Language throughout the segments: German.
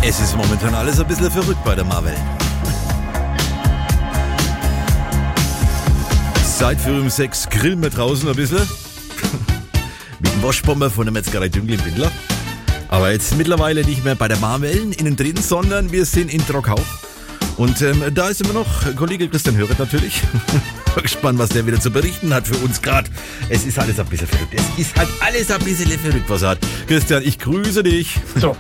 Es ist momentan alles ein bisschen verrückt bei der Marvel. Seit für um 6 grillen wir draußen ein bisschen. Mit dem Waschbomber von der Metzgerei Düngel in Bindler. Aber jetzt mittlerweile nicht mehr bei der Marwellen innen drin, sondern wir sind in Trockau. Und da ist immer noch Kollege Christian Höret natürlich. Gespannt, was der wieder zu berichten hat für uns gerade. Es ist alles ein bisschen verrückt. Es ist halt alles ein bisschen verrückt, was er hat. Christian, ich grüße dich. So.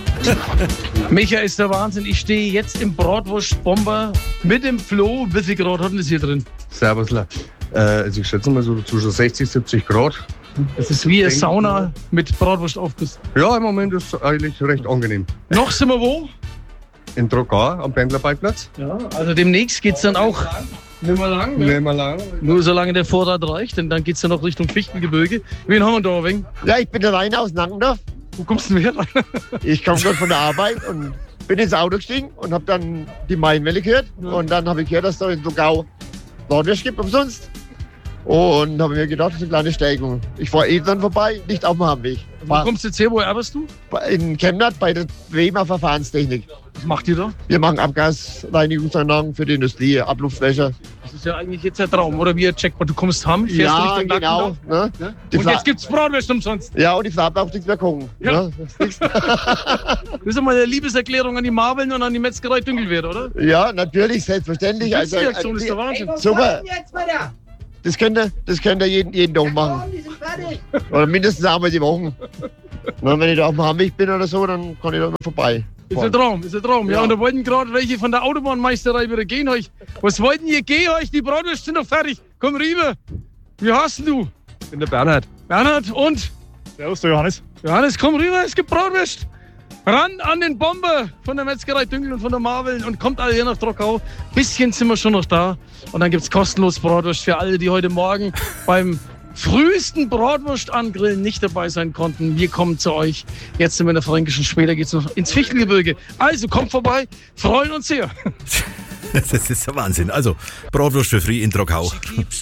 Micha, ist der Wahnsinn. Ich stehe jetzt im Bratwurstbomber mit dem Flo. Wie viel Grad hat denn das hier drin? Servusler. Also ich schätze mal so zwischen 60, 70 Grad. Das ist wie eine Sauna mit Bratwurstaufguss. Ja, im Moment ist es eigentlich recht angenehm. Noch sind wir wo? In Trockau am Pendlerparkplatz. Ja, also demnächst geht es dann auch nicht mehr lang. Ne? Nicht mehr lang. Nur solange der Vorrat reicht, denn dann geht es dann noch Richtung Fichtengebirge. Wen haben wir da, Wing? Ja, ich bin der Rainer aus Nankendorf. Wo kommst du denn her? Ich komme gerade von der Arbeit und bin ins Auto gestiegen und habe dann die Mainwelle gehört. Ja. Und dann habe ich gehört, dass es da in Lugau Bratwurst gibt, umsonst. Und habe mir gedacht, das ist eine kleine Steigung. Ich fahre dann vorbei, nicht auf dem Heimweg. Wo kommst du jetzt her? Wo arbeitest du? In Chemnat bei der Bremer Verfahrenstechnik. Was macht ihr da? Wir machen Abgasreinigungsanlagen für die Industrie, Abluftsfläche. Das ist ja eigentlich jetzt ein Traum, oder wie ein Jackpot? Du kommst heim, fährst ja, Richtung genau. Ne? Ja? Und jetzt gibt's Bratwurst umsonst. Ja, und die Farbe auch nichts mehr gucken. Ja. Ne? Das ist mal eine Liebeserklärung an die Marveln und an die Metzgerei Düngelwert, oder? Ja, natürlich, selbstverständlich. Die Reaktion ist der Wahnsinn. Super. Das könnt ihr jeden Tag machen. Oder mindestens einmal die Woche. Und wenn ich da auf dem Heimweg bin oder so, dann kann ich da immer vorbei. Ist ein Traum. Ja, und da wollten gerade welche von der Autobahnmeisterei wieder gehen. Was wollten ihr gehen? Die Bratwurst sind doch fertig. Komm rüber. Wie heißt denn du? Ich bin der Bernhard. Bernhard und? Servus, der Johannes. Johannes, komm rüber, es gibt Bratwurst. Ran an den Bomber von der Metzgerei Düngel und von der Marveln und kommt alle hier nach Trockau. Bisschen sind wir schon noch da. Und dann gibt es kostenlos Bratwurst für alle, die heute Morgen beim frühesten Bratwurst-Angrillen nicht dabei sein konnten. Wir kommen zu euch. Jetzt sind wir in der Fränkischen. Später geht es noch ins Fichtelgebirge. Also kommt vorbei, freuen uns sehr. Das ist der Wahnsinn. Also Bratwurst für free in Trockau.